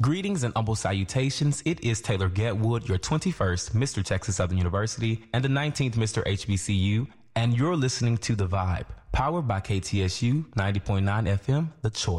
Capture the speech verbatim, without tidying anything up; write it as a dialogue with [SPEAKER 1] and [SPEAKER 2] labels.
[SPEAKER 1] Greetings and humble salutations. It is Taylor Getwood, your twenty-first Mister Texas Southern University and the nineteenth Mister H B C U, and you're listening to The Vibe, powered by K T S U ninety point nine F M, The Choice.